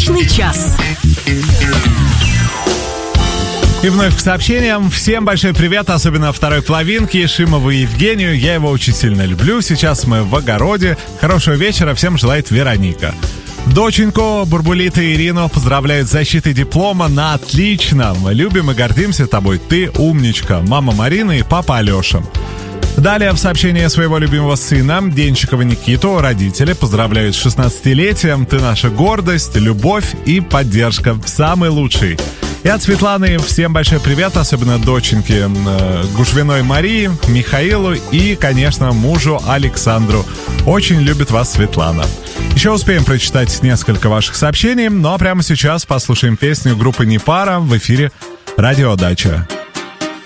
Удачный час. И вновь к сообщениям. Всем большой привет, особенно второй половинке, Шимову Евгению. Я его очень сильно люблю. Сейчас мы в огороде. Хорошего вечера всем желает Вероника. Доченьку, Бурбулита и Ирину поздравляют с защитой диплома на отлично. Мы любим и гордимся тобой. Ты умничка. Мама Марина и папа Алеша. Далее в сообщении своего любимого сына Денчикова Никиту родители поздравляют с 16-летием. Ты наша гордость, любовь и поддержка. Самый лучший. И от Светланы всем большой привет, особенно доченьке Гушвиной Марии, Михаилу и, конечно, мужу Александру. Очень любит вас Светлана. Еще успеем прочитать несколько ваших сообщений, ну а прямо сейчас послушаем песню группы Непара в эфире «Радио Дача».